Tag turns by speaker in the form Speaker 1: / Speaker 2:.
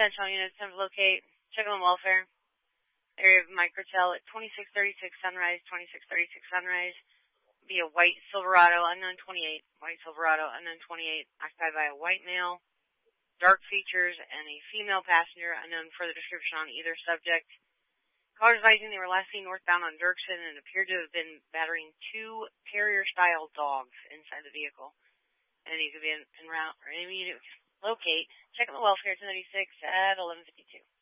Speaker 1: Central units, time to locate. Check on welfare. Area of microtel at 2636 Sunrise, 2636 Sunrise. Be a white Silverado, unknown 28. White Silverado, unknown 28, occupied by a white male. Dark features and a female passenger, unknown further description on either subject. Caller advising they were last seen northbound on Dirksen and appeared to have been battering 2 terrier-style dogs inside the vehicle. And he could be en route or immediate locate. Check on the welfare 1096 at 1152.